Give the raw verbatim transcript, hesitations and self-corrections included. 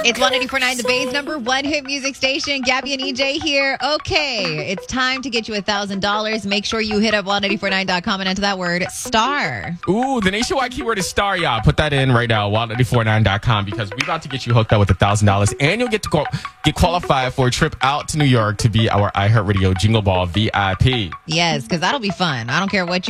It's one eighty-four point nine, the Bay's number one hit music station. Gabby and E J here. Okay, it's time to get you one thousand dollars. Make sure you hit up one eighty-four point nine dot com and enter that word, STAR. Ooh, the nationwide keyword is STAR, y'all. Put that in right now, one eighty-four point nine dot com, because we're about to get you hooked up with one thousand dollars, and you'll get to go, get qualified for a trip out to New York to be our iHeartRadio Jingle Ball V I P. Yes, because that'll be fun. I don't care what you